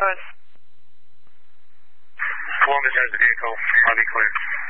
Columbus. Columbus has the vehicle. I'll be clear.